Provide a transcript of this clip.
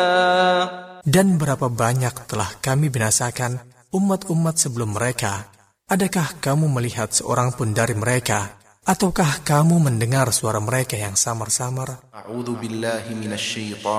Dan berapa banyak telah kami binasakan umat-umat sebelum mereka. Adakah kamu melihat seorang pun dari mereka? Ataukah kamu mendengar suara mereka yang samar-samar?